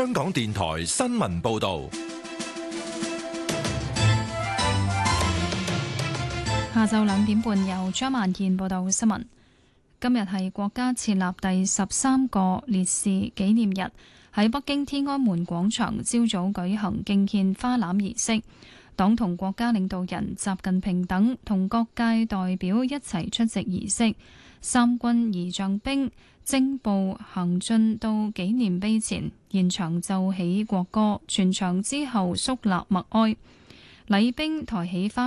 香港電台新聞報道。 下晝2點半由張萬健報道新聞。今日係國家設立第13個烈士紀念日，喺北京天安門廣場朝早舉行敬獻花籃儀式。黨同國家領導人習近平等同各界代表一齊出席儀式。三軍儀仗兵正步行進到紀念碑前，現場奏起國歌，全場之後肅立默哀。禮兵抬起花